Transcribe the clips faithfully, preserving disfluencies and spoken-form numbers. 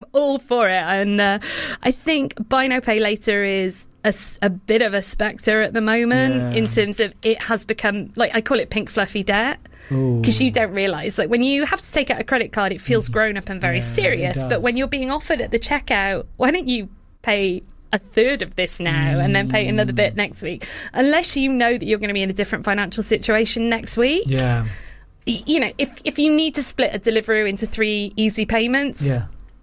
all for it. And uh, I think buy now, pay later is a, a bit of a spectre at the moment yeah. in terms of it has become, like, I call it pink fluffy debt. Because you don't realise, like, when you have to take out a credit card, it feels grown up and very yeah, serious. But when you're being offered at the checkout, why don't you pay a third of this now mm. and then pay another bit next week? Unless you know that you're going to be in a different financial situation next week. Yeah. You know, if if you need to split a Deliveroo into three easy payments. Yeah.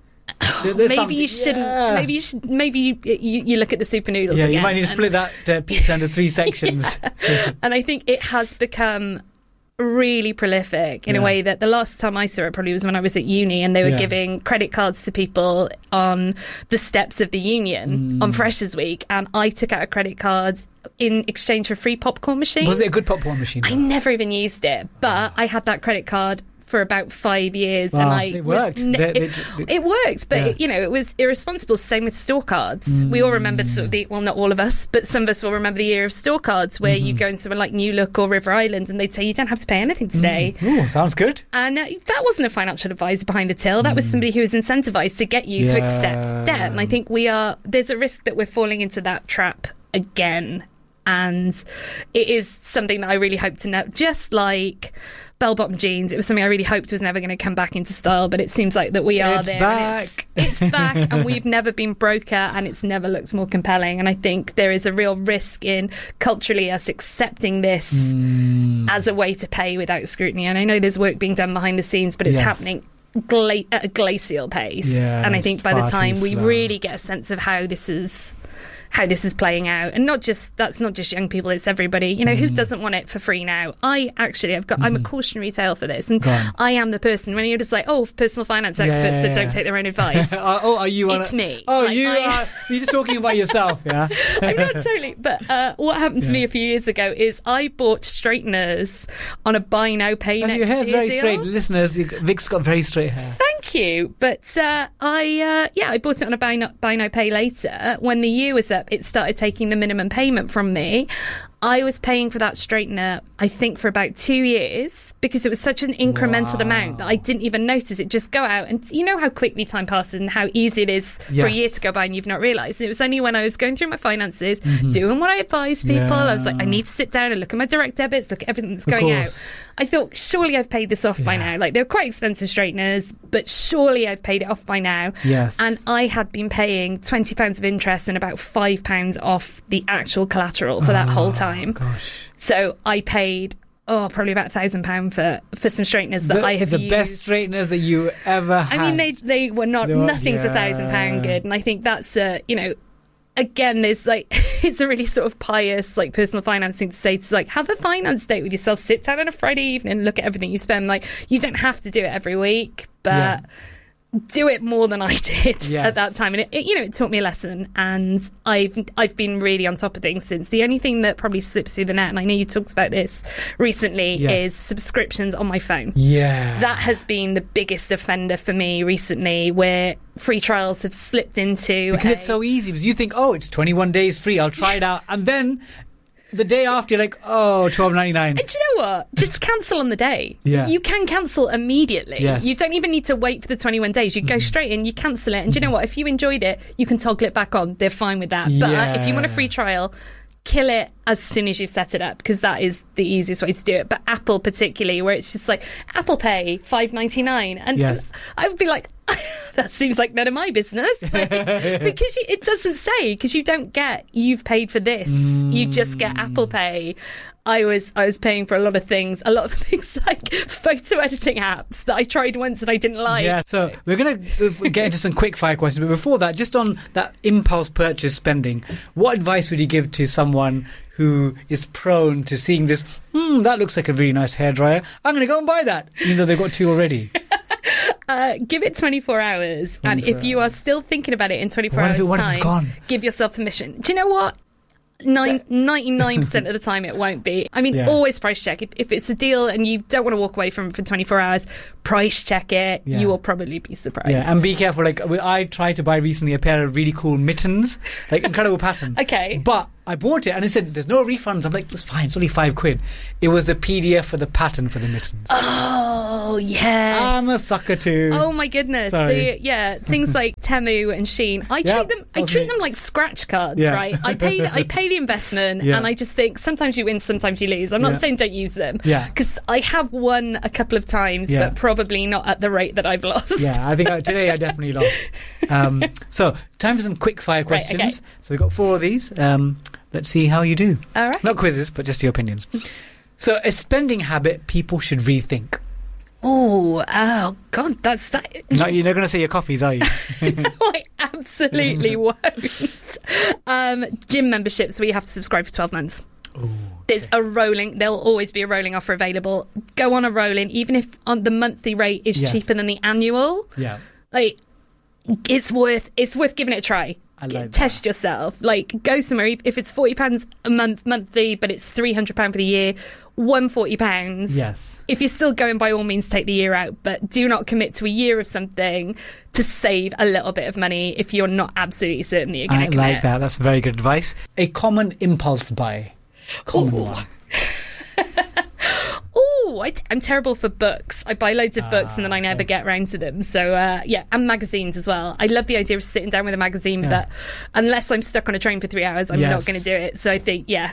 maybe you shouldn't. Yeah. Maybe you should. Maybe you, you you look at the super noodles. Yeah, again you might need to split that uh, pizza into three sections. Yeah. And I think it has become really prolific in yeah. a way that the last time I saw it probably was when I was at uni, and they were yeah. giving credit cards to people on the steps of the Union mm. on Freshers Week, and I took out a credit card in exchange for a free popcorn machine. Was it a good popcorn machine? I never even used it, but I had that credit card for about five years wow, and I it worked ne- they, they, it, they, it worked but yeah. it, you know, it was irresponsible. Same with store cards. mm. We all remember sort of the, well, not all of us, but some of us will remember the era of store cards where mm-hmm. you go in somewhere like New Look or River Island and they'd say you don't have to pay anything today. mm. Ooh, sounds good. And uh, that wasn't a financial advisor behind the till. That mm. was somebody who was incentivized to get you yeah. to accept debt. And I think we are there's a risk that we're falling into that trap again, and it is something that I really hope to know. Just like bell-bottom jeans, it was something I really hoped was never going to come back into style, but it seems like that we are it's there. Back. It's, it's back, and we've never been broker, and it's never looked more compelling. And I think there is a real risk in culturally us accepting this mm. as a way to pay without scrutiny. And I know there's work being done behind the scenes, but it's yes. happening gla- at a glacial pace. Yeah, and I think by the time we slow. really get a sense of how this is how this is playing out, and not just that's not just young people, it's everybody. You know, mm. who doesn't want it for free now? I actually I've got mm-hmm. I'm a cautionary tale for this, and I am the person when you're just like, oh, personal finance experts yeah, yeah, yeah. that don't take their own advice. oh, are you? It's a, me. Oh, like, you I, are. You're just talking about yourself, yeah. I'm not totally. But uh, what happened to yeah. me a few years ago is I bought straighteners on a buy now pay As next your hair's year very deal. straight, listeners. Vic's got very straight hair. Thank you. But uh, I uh, yeah, I bought it on a buy now, buy now pay later. When the year was up, it started taking the minimum payment from me. I was paying for that straightener, I think, for about two years because it was such an incremental wow. amount that I didn't even notice it just go out. And you know how quickly time passes and how easy it is yes. for a year to go by and you've not realised. It was only when I was going through my finances, mm-hmm. doing what I advise people, yeah. I was like, I need to sit down and look at my direct debits, look at everything that's going out. I thought, surely I've paid this off yeah. by now. Like, they're quite expensive straighteners, but surely I've paid it off by now. Yes. And I had been paying twenty pounds of interest and about five pounds off the actual collateral for that oh, whole time. Gosh. So I paid, oh, probably about a thousand pounds for for some straighteners that the, I have the used. The best straighteners that you ever had. I mean, they they were not, they were, nothing's yeah. a thousand pound good. And I think that's, uh, you know, again, there's like, it's a really sort of pious, like, personal finance thing to say. To like, have a finance date with yourself, sit down on a Friday evening, look at everything you spend. Like, you don't have to do it every week, but yeah. do it more than I did yes. at that time. And it, it, you know, it taught me a lesson, and I've I've been really on top of things since. The only thing that probably slips through the net, and I know you talked about this recently, yes. is subscriptions on my phone. Yeah. That has been the biggest offender for me recently, where free trials have slipped into because a, it's so easy, because you think, oh, it's twenty-one days free, I'll try it out, and then the day after you're like, oh, twelve ninety-nine. And do you know what? Just cancel on the day. Yeah. You can cancel immediately. Yes. You don't even need to wait for the twenty-one days. You go mm-hmm. straight in, you cancel it. And do you know what? If you enjoyed it, you can toggle it back on. They're fine with that. But yeah. if you want a free trial, kill it as soon as you've set it up, because that is the easiest way to do it. But Apple particularly, where it's just like Apple Pay five ninety-nine, and, yes. and I would be like, that seems like none of my business. Like, because you, it doesn't say, because you don't get you've paid for this, mm. you just get Apple Pay. I was I was paying for a lot of things, a lot of things like photo editing apps that I tried once and I didn't like. Yeah, so we're going to get into some quick fire questions, but before that, just on that impulse purchase spending, what advice would you give to someone who is prone to seeing this, hmm, that looks like a really nice hairdryer, I'm going to go and buy that, even though they've got two already? Uh, give it twenty-four hours, and if you are still thinking about it in twenty-four what hours' if it, what time, if it's gone? Give yourself permission. Do you know what? Nine, ninety-nine percent of the time it won't be. I mean, yeah. always price check. If, if it's a deal and you don't want to walk away from it for twenty-four hours, price check it. Yeah. You will probably be surprised. Yeah, and be careful. Like, I tried to buy recently a pair of really cool mittens, like incredible pattern. Okay. But I bought it and it said there's no refunds. I'm like, it's fine, it's only five quid. It was the P D F for the pattern for the mittens. Oh, yes. I'm a sucker too. Oh my goodness. The, yeah, things like Temu and Shein. I Yeah, treat them I that's treat me. them like scratch cards, Yeah. right? I pay I pay the investment Yeah. and I just think sometimes you win, sometimes you lose. I'm not Yeah. saying don't use them. Yeah. Because I have won a couple of times, Yeah. but probably not at the rate that I've lost. Yeah, I think I, today I definitely lost. Um, so, time for some quick fire Right, questions. okay. So we've got four of these. Um, let's see how you do. All right. Not quizzes, but just your opinions. So, a spending habit people should rethink. Oh, oh God, that's that. No, you're not going to say your coffees, are you? I absolutely won't. Um, gym memberships where you have to subscribe for twelve months. Ooh. There's a rolling, there'll always be a rolling offer available. Go on a rolling, even if on the monthly rate is Yes. cheaper than the annual. Yeah. Like, it's worth it's worth giving it a try. I like Test yourself. Like, go somewhere. If it's forty pounds a month monthly, but it's three hundred pounds for the year, one hundred forty pounds. Yes. If you're still going, by all means, take the year out, but do not commit to a year of something to save a little bit of money if you're not absolutely certain that you're going I to commit. like that. That's very good advice. A common impulse buy. Common Ooh. one. Oh, I t- I'm terrible for books. I buy loads of books and then I never okay. get round to them. So, uh, yeah, and magazines as well. I love the idea of sitting down with a magazine, Yeah. but unless I'm stuck on a train for three hours, I'm Yes. not going to do it. So I think, yeah.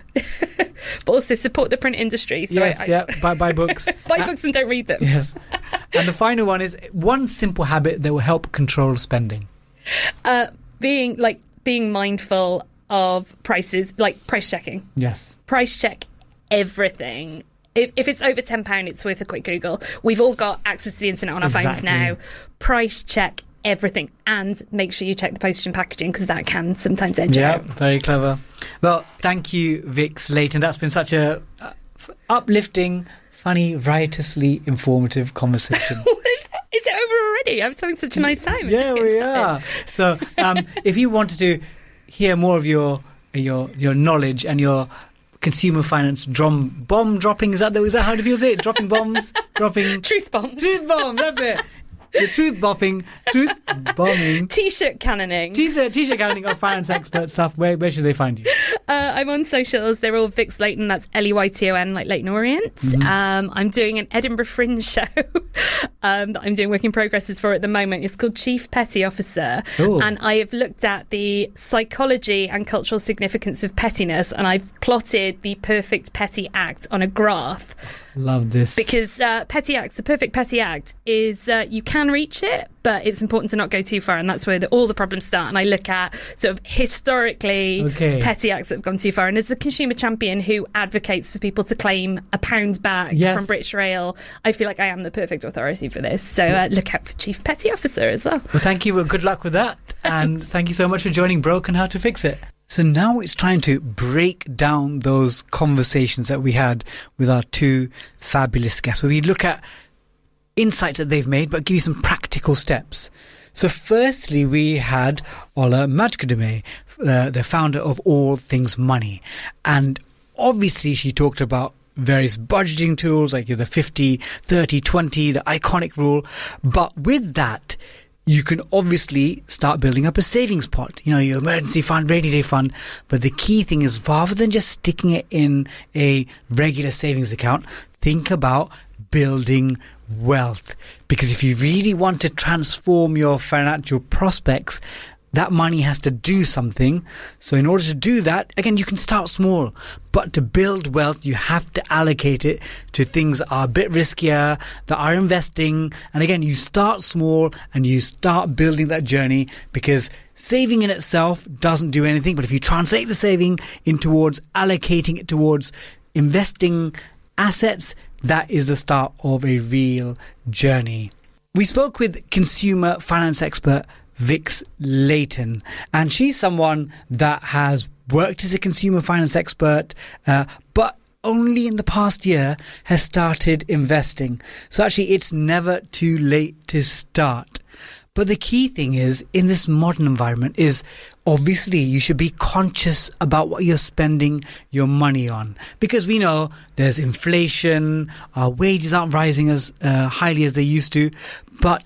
But also support the print industry. So Yes, I, I yeah. Buy, buy books. buy Uh, books and don't read them. Yes. And the final one is one simple habit that will help control spending. Uh, being like being mindful of prices, like price checking. Yes. Price check everything. If, if it's over ten pounds, it's worth a quick Google. We've all got access to the internet on our phones Exactly. now. Price check everything and make sure you check the postage and packaging because that can sometimes edge Yeah, out. very clever. Well, thank you, Vic Slayton. That's been such a uh, f- uplifting, funny, riotously informative conversation. Is it over already? I was having such a nice time. I'm Yeah, just getting we started. are. So, um, if you wanted to hear more of your your your knowledge and your consumer finance drum bomb dropping, is that the, is that how do you say it? Dropping bombs, dropping Truth bombs. truth bombs. That's it. The truth bombing, truth bombing. T-shirt cannoning. T-shirt, t-shirt counting or finance expert stuff. Where where should they find you? Uh, I'm on socials. They're all Vic Slayton. That's L E Y T O N, like Leighton Orient. Mm-hmm. Um, I'm doing an Edinburgh Fringe show um, that I'm doing work in progresses for at the moment. It's called Chief Petty Officer. Ooh. And I have looked at the psychology and cultural significance of pettiness, and I've plotted the perfect petty act on a graph. Love this. Because uh, petty acts, the perfect petty act is uh, you can reach it, but it's important to not go too far, and that's where the, all the problems start. And I look at sort of historically Okay. petty acts that have gone too far. And as a consumer champion who advocates for people to claim a pound back Yes. from British Rail, I feel like I am the perfect authority for this. So uh, look out for Chief Petty Officer as well. Well, thank you. Well, good luck with that. And thank you so much for joining Broken How to Fix It. So now it's time to break down those conversations that we had with our two fabulous guests, where we look at insights that they've made, but give you some practical steps. So firstly, we had Ola Majkademe, uh, the founder of All Things Money. And obviously she talked about various budgeting tools like the fifty, thirty, twenty, the iconic rule. But with that, you can obviously start building up a savings pot, you know, your emergency fund, rainy day fund. But the key thing is, rather than just sticking it in a regular savings account, think about building wealth. Because if you really want to transform your financial prospects, that money has to do something. So in order to do that, again, you can start small. But to build wealth, you have to allocate it to things that are a bit riskier, that are investing. And again, you start small and you start building that journey, because saving in itself doesn't do anything. But if you translate the saving in towards allocating it towards investing assets, that is the start of a real journey. We spoke with consumer finance expert Vic Slayton, and she's someone that has worked as a consumer finance expert, uh, but only in the past year has started investing. So actually, it's never too late to start. But the key thing is, in this modern environment, is obviously you should be conscious about what you're spending your money on. Because we know there's inflation, our wages aren't rising as uh, highly as they used to. But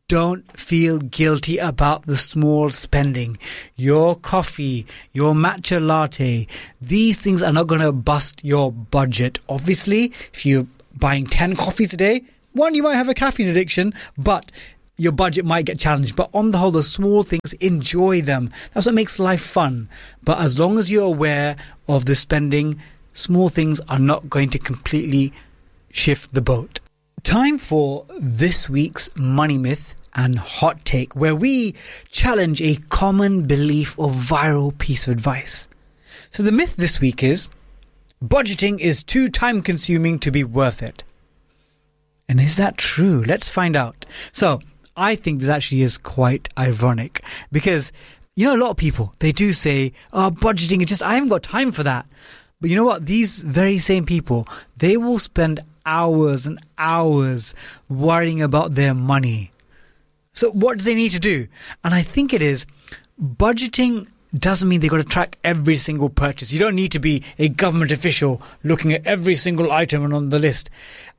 don't feel guilty about the small spending. Your coffee, your matcha latte, these things are not going to bust your budget. Obviously, if you're buying ten coffees a day, one, you might have a caffeine addiction, but your budget might get challenged. But on the whole, the small things, enjoy them. That's what makes life fun. But as long as you're aware of the spending, small things are not going to completely shift the boat. Time for this week's Money Myth and Hot Take, where we challenge a common belief or viral piece of advice. So the myth this week is, budgeting is too time consuming to be worth it. And is that true? Let's find out. So I think this actually is quite ironic because, you know, a lot of people, they do say, oh, budgeting is just, I haven't got time for that. But you know what? These very same people, they will spend hours and hours worrying about their money. So what do they need to do? And I think it is, budgeting doesn't mean they've got to track every single purchase. You don't need to be a government official looking at every single item on the list.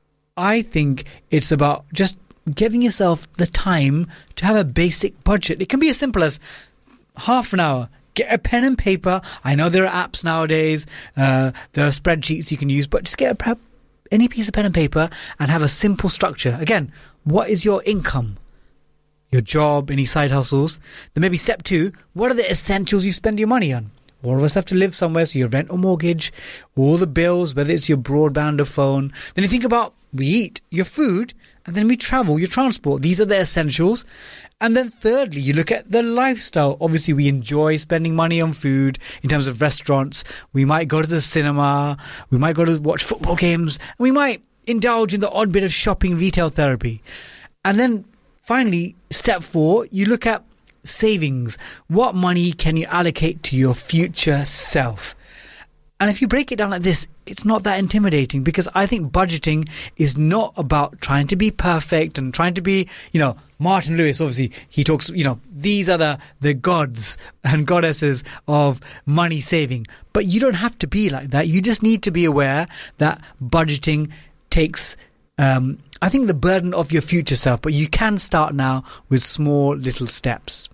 I think it's about just giving yourself the time to have a basic budget. It can be as simple as half an hour. Get a pen and paper. I know there are apps nowadays. Uh, there are spreadsheets you can use, but just get a, any piece of pen and paper and have a simple structure. Again, what is your income? Your job, any side hustles? Then maybe step two, what are the essentials you spend your money on? All of us have to live somewhere, so your rent or mortgage, all the bills, whether it's your broadband or phone. Then you think about, we eat, your food, and then we travel, your transport. These are the essentials. And then thirdly, you look at the lifestyle. Obviously, we enjoy spending money on food in terms of restaurants. We might go to the cinema. We might go to watch football games. And we might indulge in the odd bit of shopping, retail therapy. And then finally, step four, you look at savings. What money can you allocate to your future self? And if you break it down like this, it's not that intimidating, because I think budgeting is not about trying to be perfect and trying to be, you know, Martin Lewis, obviously, he talks, you know, these are the, the gods and goddesses of money saving. But you don't have to be like that. You just need to be aware that budgeting takes, um, I think, the burden of your future self. But you can start now with small little steps.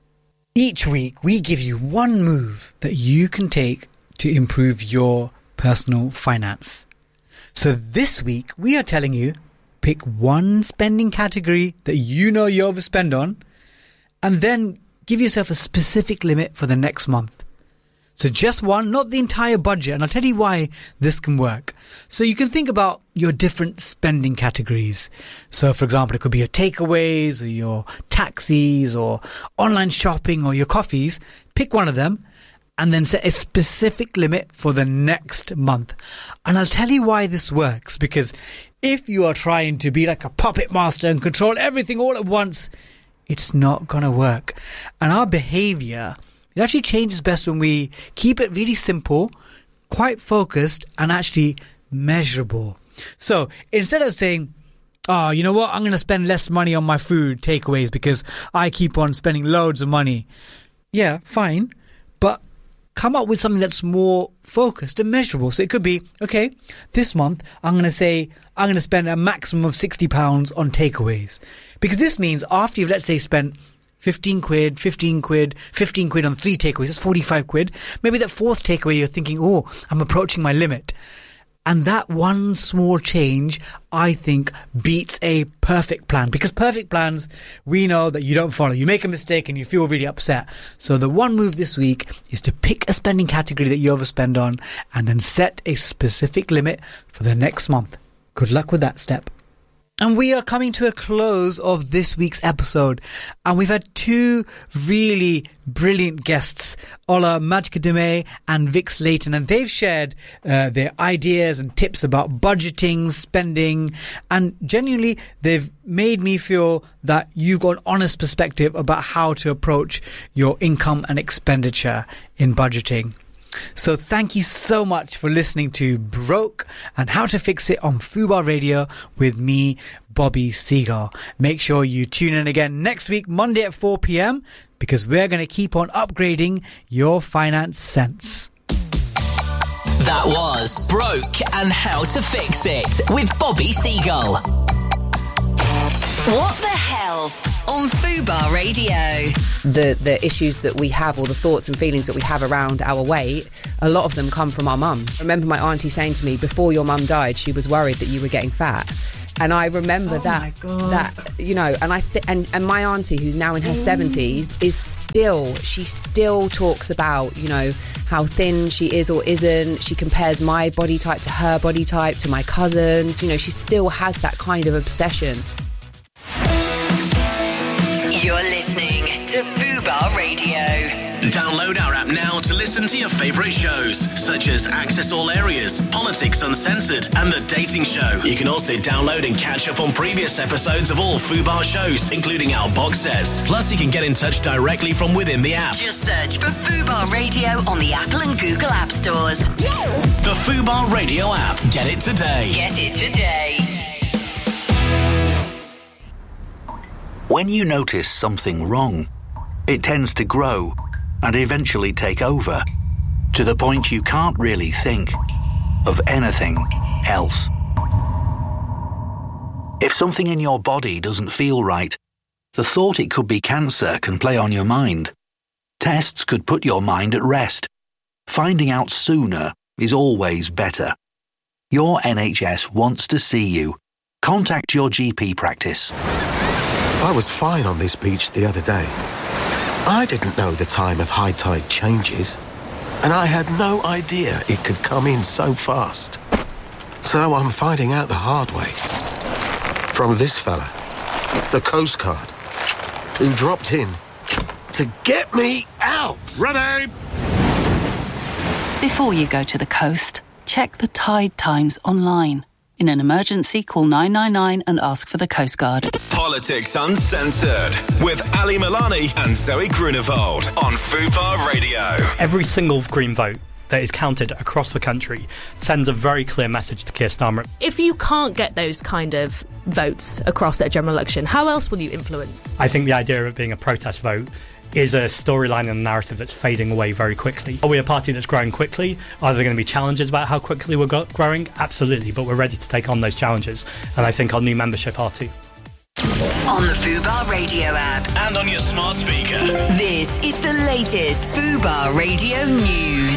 Each week, we give you one move that you can take to improve your personal finance. So this week, we are telling you, pick one spending category that you know you overspend on, and then give yourself a specific limit for the next month. So just one, not the entire budget. And I'll tell you why this can work. So you can think about your different spending categories. So for example, it could be your takeaways or your taxis or online shopping or your coffees. Pick one of them and then set a specific limit for the next month. And I'll tell you why this works. Because if you are trying to be like a puppet master and control everything all at once, it's not going to work. And our behavior, it actually changes best when we keep it really simple, quite focused, and actually measurable. So instead of saying, oh, you know what, I'm going to spend less money on my food takeaways because I keep on spending loads of money. Yeah, fine. But come up with something that's more focused and measurable. So it could be, okay, this month I'm going to say I'm going to spend a maximum of sixty pounds on takeaways. Because this means after you've, let's say, spent fifteen quid, fifteen quid, fifteen quid on three takeaways, that's forty-five quid. Maybe that fourth takeaway you're thinking, oh, I'm approaching my limit. And that one small change, I think, beats a perfect plan. Because perfect plans, we know that you don't follow. You make a mistake and you feel really upset. So the one move this week is to pick a spending category that you overspend on and then set a specific limit for the next month. Good luck with that step. And we are coming to a close of this week's episode. And we've had two really brilliant guests, Ola Majkadime and Vic Slayton. And they've shared uh, their ideas and tips about budgeting, spending. And genuinely, they've made me feel that you've got an honest perspective about how to approach your income and expenditure in budgeting. So thank you so much for listening to Broke and How to Fix It on Fubar Radio with me, Bobby Seagull. Make sure you tune in again next week, Monday at four p.m, because we're going to keep on upgrading your finance sense. That was Broke and How to Fix It with Bobby Seagull. What the Health on Fubar Radio. The the issues that we have, or the thoughts and feelings that we have around our weight, a lot of them come from our mums. I remember my auntie saying to me, before your mum died, she was worried that you were getting fat. And I remember oh that, that you know, and I th- and, and my auntie, who's now in her seventies, is still, she still talks about, you know, how thin she is or isn't. She compares my body type to her body type, to my cousins. You know, she still has that kind of obsession. You're listening to Fubar Radio. Download our app now to listen to your favourite shows, such as Access All Areas, Politics Uncensored, and The Dating Show. You can also download and catch up on previous episodes of all Fubar shows, including our box sets. Plus, you can get in touch directly from within the app. Just search for Fubar Radio on the Apple and Google App Stores. The Fubar Radio app. Get it today. Get it today. When you notice something wrong, it tends to grow and eventually take over, to the point you can't really think of anything else. If something in your body doesn't feel right, the thought it could be cancer can play on your mind. Tests could put your mind at rest. Finding out sooner is always better. Your N H S wants to see you. Contact your G P practice. I was fine on this beach the other day. I didn't know the time of high tide changes, and I had no idea it could come in so fast. So I'm finding out the hard way. From this fella, the Coast Guard, who dropped in to get me out. Ready! Before you go to the coast, check the tide times online. In an emergency, call nine nine nine and ask for the Coast Guard. Politics Uncensored with Ali Milani and Zoe Grunewald on Fubar Radio. Every single Green vote that is counted across the country sends a very clear message to Keir Starmer. If you can't get those kind of votes across at a general election, how else will you influence? I think the idea of it being a protest vote is a storyline and a narrative that's fading away very quickly. Are we a party that's growing quickly? Are there going to be challenges about how quickly we're go- growing? Absolutely, but we're ready to take on those challenges, and I think our new membership are too. On the Fubar Radio app. And on your smart speaker. This is the latest Fubar Radio news.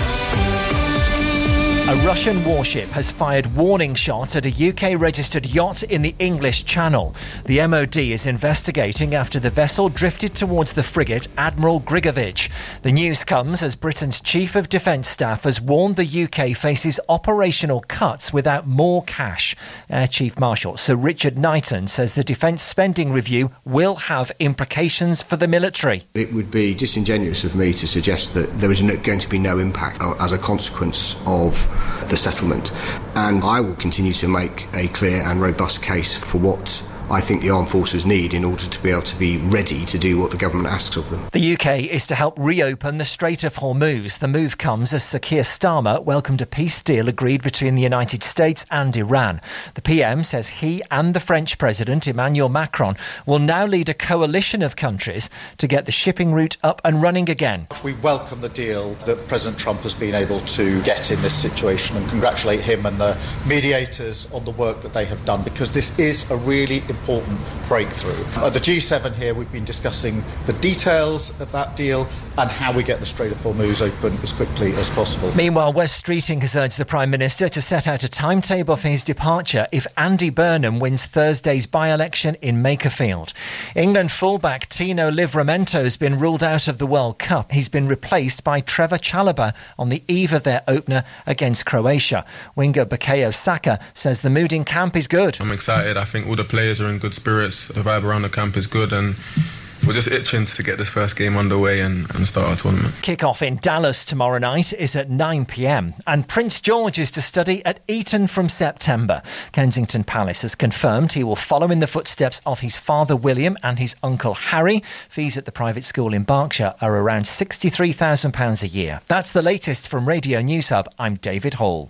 A Russian warship has fired warning shots at a U K-registered yacht in the English Channel. The M O D is investigating after the vessel drifted towards the frigate Admiral Grigovich. The news comes as Britain's Chief of Defence Staff has warned the U K faces operational cuts without more cash. Air Chief Marshal Sir Richard Knighton says the defence spending review will have implications for the military. It would be disingenuous of me to suggest that there is no, going to be no impact as a consequence of the settlement, and I will continue to make a clear and robust case for what I think the armed forces need in order to be able to be ready to do what the government asks of them. The U K is to help reopen the Strait of Hormuz. The move comes as Sir Keir Starmer welcomed a peace deal agreed between the United States and Iran. The P M says he and the French President Emmanuel Macron will now lead a coalition of countries to get the shipping route up and running again. We welcome the deal that President Trump has been able to get in this situation and congratulate him and the mediators on the work that they have done, because this is a really important important breakthrough. At the G seven here, we've been discussing the details of that deal and how we get the Strait of Hormuz open as quickly as possible. Meanwhile, Wes Streeting has urged the Prime Minister to set out a timetable for his departure if Andy Burnham wins Thursday's by-election in Makerfield. England fullback Tino Livramento has been ruled out of the World Cup. He's been replaced by Trevor Chalobah on the eve of their opener against Croatia. Winger Bukayo Saka says the mood in camp is good. I'm excited. I think all the players are in good spirits. The vibe around the camp is good, and we're just itching to get this first game underway and, and start our tournament. Kick-off in Dallas tomorrow night is at nine p.m. and Prince George is to study at Eton from September. Kensington Palace has confirmed he will follow in the footsteps of his father William and his uncle Harry. Fees at the private school in Berkshire are around sixty-three thousand pounds a year. That's the latest from Radio News Hub. I'm David Hall.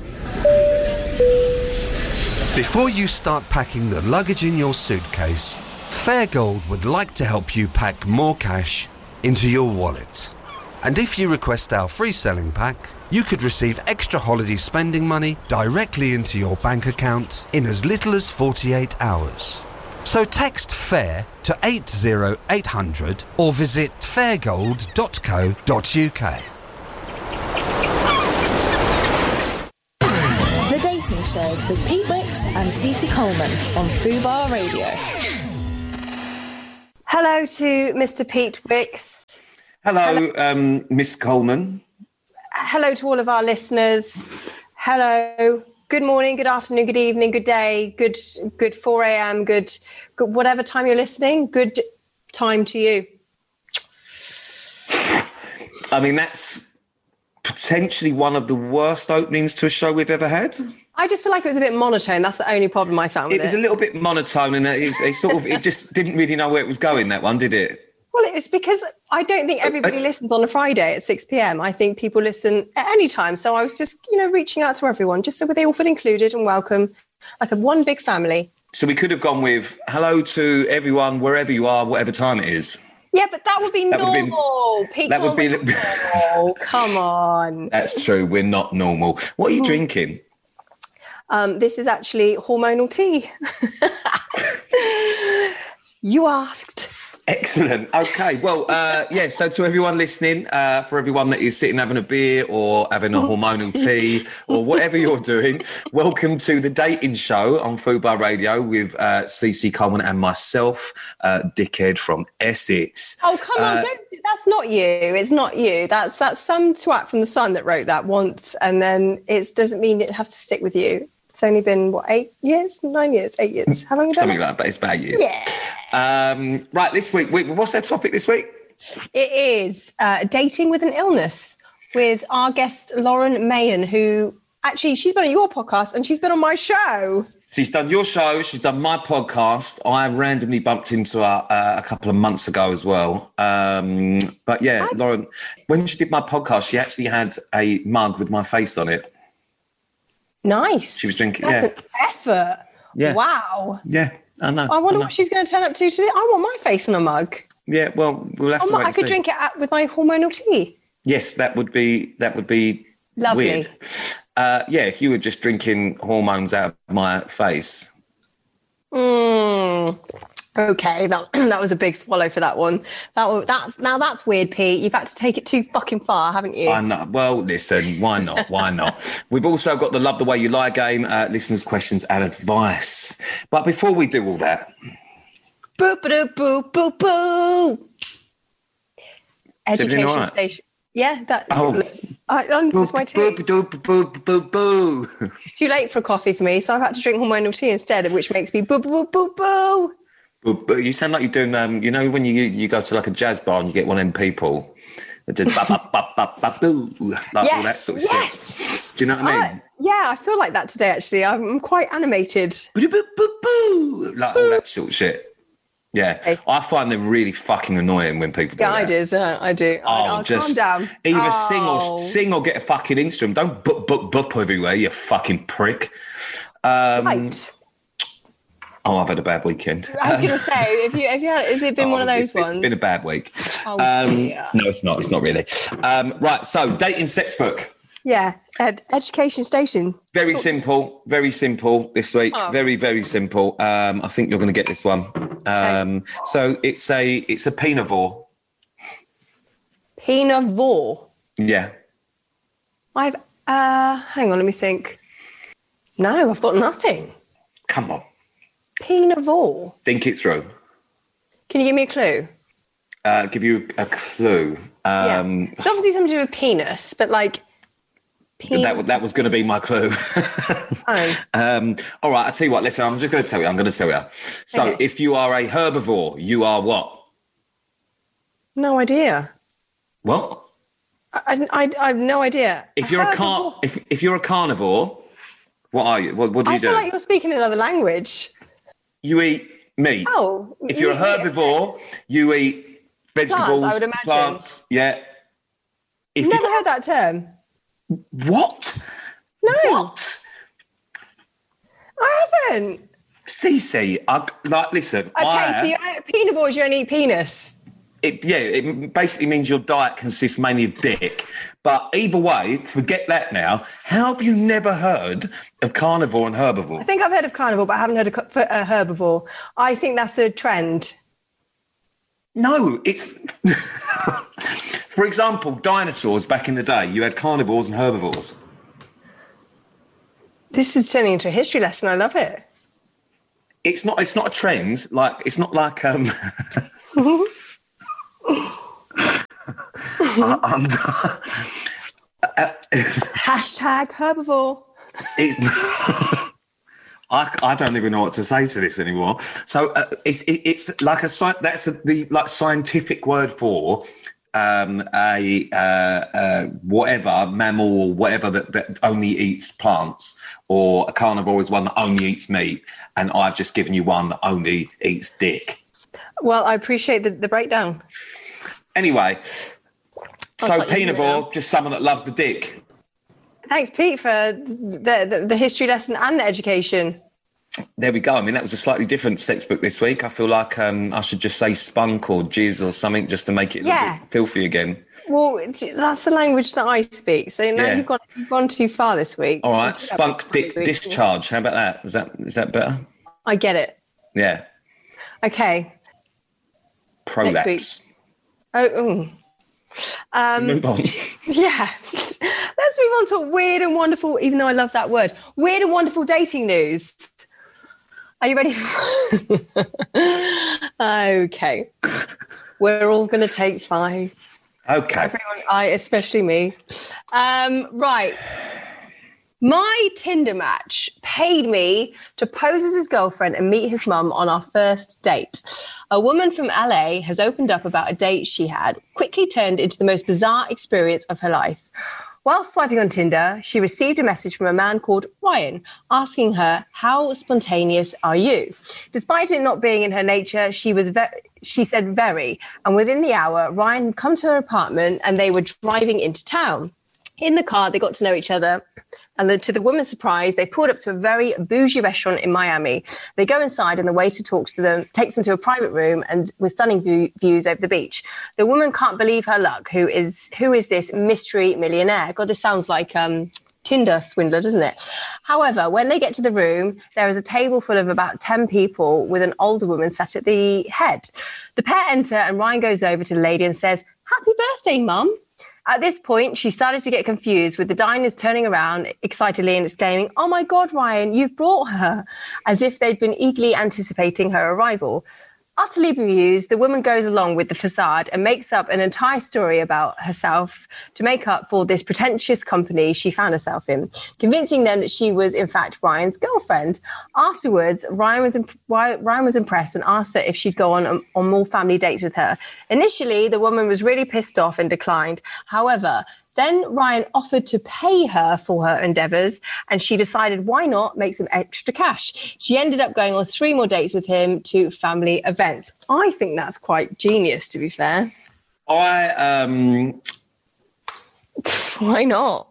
Before you start packing the luggage in your suitcase, Fairgold would like to help you pack more cash into your wallet. And if you request our free selling pack, you could receive extra holiday spending money directly into your bank account in as little as forty-eight hours. So text FAIR to eight zero eight hundred or visit fairgold dot co dot uk. The Dating Show with Pete Wicks and Cece Coleman on Fubar Radio. Hello to Mister Pete Wicks. Hello, Hello. Um, Miss Coleman. Hello to all of our listeners. Hello. Good morning, good afternoon, good evening, good day, good good four a.m, good, good whatever time you're listening, good time to you. I mean, that's potentially one of the worst openings to a show we've ever had. I just feel like it was a bit monotone. That's the only problem I found with it. It was a little bit monotone, and it's, it sort of it just didn't really know where it was going, that one, did it? Well, it was because I don't think everybody listens on a Friday at six p.m. I think people listen at any time. So I was just, you know, reaching out to everyone just so they all feel included and welcome, like a one big family. So we could have gone with hello to everyone, wherever you are, whatever time it is. Yeah, but that would be that normal. Would been, that would be. Oh, come on. That's true. We're not normal. What are you mm. drinking? Um, this is actually hormonal tea. You asked. Excellent. Okay. Well, uh, yeah, so to everyone listening, uh, for everyone that is sitting having a beer or having a hormonal tea or whatever you're doing, welcome to The Dating Show on Fubar Radio with uh, Cece Coleman and myself, uh, Dickhead from Essex. Oh, come on. Uh, Don't, that's not you. It's not you. That's that's some twat from The Sun that wrote that once, and then it doesn't mean it has to stick with you. It's only been, what, eight years? Nine years? Eight years? How long have you done Something like that, but it's about years. Yeah. Um, right, this week, what's our topic this week? It is uh, dating with an illness with our guest, Lauren Mayen, who actually, she's been on your podcast and she's been on my show. She's done your show. She's done my podcast. I randomly bumped into her uh, a couple of months ago as well. Um, but yeah, I... Lauren, when she did my podcast, she actually had a mug with my face on it. Nice. She was drinking. That's yeah. an effort. Yeah. Wow. Yeah, I know. I wonder I know. what she's going to turn up to today. I want my face on a mug. Yeah, well, we'll have oh, to wait I and could see. drink it with my hormonal tea. Yes, that would be that would be lovely. Weird. Uh, yeah, if you were just drinking hormones out of my face. Mm. Okay, that that was a big swallow for that one. That that's now that's weird, Pete. You've had to take it too fucking far, haven't you? I know. Well, listen, why not? Why not? We've also got the Love the Way You Lie game, uh, listeners' questions and advice. But before we do all that, boo boo boo boo boo. Education right? station. Yeah, that. Oh. I, I, that's my tea. Boo, boo, boo, boo, boo. It's too late for a coffee for me, so I've had to drink hormonal tea instead, which makes me boo boo boo boo. But you sound like you're doing, um, you know, when you you go to like a jazz bar and you get one of them people that did ba ba ba ba ba boo, like yes, all that sort of yes. shit. Do you know what I mean? Uh, yeah, I feel like that today. Actually, I'm quite animated. Boo, boo, boo, boo, like all that sort of shit. Yeah, okay. I find them really fucking annoying when people do yeah, that. I do. Uh, I do. Oh, I'll just calm down. Either oh. sing or sing or get a fucking instrument. Don't boop boop boop everywhere, you fucking prick. Um, right. Oh, I've had a bad weekend. I was going to say, if you, if you had, has it been oh, one of those it's been, ones? It's been a bad week. Oh, um, dear. No, it's not. It's not really. Um, right. So, dating sex book. Yeah. Ed- education station. Very Talk- simple. Very simple this week. Oh. Very, very simple. Um, I think you're going to get this one. Um, okay. So it's a it's a pinavore. Pinavore. Yeah. I've. Uh, hang on. Let me think. No, I've got nothing. Come on. Pinavore. Think it through. Can you give me a clue? Uh, give you a clue. Um, yeah. It's obviously something to do with penis, but like. Pen- that that was going to be my clue. oh. um, all right, I'll tell you what. Listen, I'm just going to tell you. I'm going to tell you. So, okay. If you are a herbivore, you are what? No idea. What? I, I, I have no idea. If you're a car, if if you're a carnivore, what are you? What, what do you I do? I feel like you're speaking another language. You eat meat. Oh. If you're a herbivore, meat. You eat vegetables, plants. I would imagine. Plants. Yeah. If Never you, heard that term. What? No. What? I haven't. Cece, I, like, listen. Okay, I, so you're, pinivores, you only eat penis. it, yeah, it basically means your diet consists mainly of dick. But either way, forget that now. How have you never heard of carnivore and herbivore? I think I've heard of carnivore, but I haven't heard of uh, herbivore. I think that's a trend. No, it's... For example, dinosaurs back in the day, you had carnivores and herbivores. This is turning into a history lesson. I love it. It's not. It's not a trend. Like it's not like. Um, I, I'm, uh, Hashtag herbivore. It's, I, I don't even know what to say to this anymore. So uh, it's it, it's like a that's a, the like scientific word for. Um, a uh, uh, whatever mammal or whatever that, that only eats plants, or a carnivore is one that only eats meat, and I've just given you one that only eats dick. Well, I appreciate the, the breakdown. Anyway, so penivore, just someone that loves the dick. Thanks, Pete, for the, the, the history lesson and the education. There we go. I mean, that was a slightly different textbook this week. I feel like um, I should just say spunk or jizz or something just to make it a yeah. little bit filthy again. Well, that's the language that I speak. So now yeah. you've gone you've gone too far this week. All right, spunk di- discharge. How about that? Is that is that better? I get it. Yeah. Okay. Prolapse. Next week. Oh. oh. Um, move on. Yeah. Let's move on to weird and wonderful, even though I love that word, weird and wonderful dating news. Are you ready? Okay. We're all going to take five. Okay. Everyone, I, especially me. Um, right. My Tinder match paid me to pose as his girlfriend and meet his mum on our first date. A woman from L A has opened up about a date she had, quickly turned into the most bizarre experience of her life. While swiping on Tinder, she received a message from a man called Ryan asking her, "How spontaneous are you?" Despite it not being in her nature, she was ve- she said very. And within the hour, Ryan had come to her apartment and they were driving into town. In the car, they got to know each other. And then, to the woman's surprise, they pulled up to a very bougie restaurant in Miami. They go inside and the waiter talks to them, takes them to a private room and with stunning view, views over the beach. The woman can't believe her luck. Who is who is this mystery millionaire? God, this sounds like um, Tinder swindler, doesn't it? However, when they get to the room, there is a table full of about ten people with an older woman sat at the head. The pair enter and Ryan goes over to the lady and says, "Happy birthday, Mum." At this point, she started to get confused, with the diners turning around excitedly and exclaiming, "Oh my God, Ryan, you've brought her," as if they'd been eagerly anticipating her arrival. Utterly bemused, the woman goes along with the facade and makes up an entire story about herself to make up for this pretentious company she found herself in, convincing them that she was, in fact, Ryan's girlfriend. Afterwards, Ryan was imp- Ryan was impressed and asked her if she'd go on, on more family dates with her. Initially, the woman was really pissed off and declined. However, then Ryan offered to pay her for her endeavours, and she decided why not make some extra cash. She ended up going on three more dates with him to family events. I think that's quite genius, to be fair. I, um... Why not?